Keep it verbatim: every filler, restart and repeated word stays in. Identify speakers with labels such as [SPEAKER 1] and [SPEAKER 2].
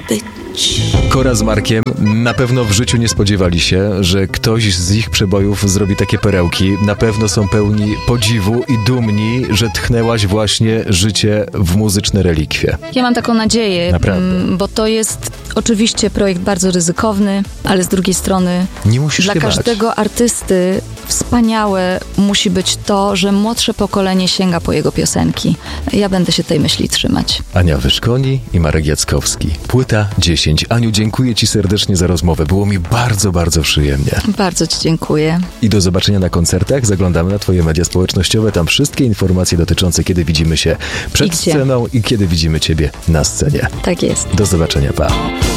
[SPEAKER 1] być.
[SPEAKER 2] Kora z Markiem na pewno w życiu nie spodziewali się, że ktoś z ich przebojów zrobi takie perełki. Na pewno są pełni podziwu i dumni, że tchnęłaś właśnie życie w muzyczne relikwie.
[SPEAKER 1] Ja mam taką nadzieję,
[SPEAKER 2] Naprawdę.
[SPEAKER 1] bo to jest oczywiście projekt bardzo ryzykowny, ale z drugiej strony
[SPEAKER 2] Nie musisz
[SPEAKER 1] dla
[SPEAKER 2] się
[SPEAKER 1] każdego
[SPEAKER 2] bać.
[SPEAKER 1] artysty wspaniałe musi być to, że młodsze pokolenie sięga po jego piosenki. Ja będę się tej myśli trzymać.
[SPEAKER 2] Ania Wyszkoni i Marek Jackowski. Płyta dziesięć. Aniu, dziękuję Ci serdecznie za rozmowę. Było mi bardzo, bardzo przyjemnie.
[SPEAKER 1] Bardzo Ci dziękuję.
[SPEAKER 2] I do zobaczenia na koncertach. Zaglądamy na Twoje media społecznościowe. Tam wszystkie informacje dotyczące, kiedy widzimy się przed
[SPEAKER 1] I gdzie.
[SPEAKER 2] sceną i kiedy widzimy Ciebie na scenie.
[SPEAKER 1] Tak jest.
[SPEAKER 2] Do zobaczenia, pa.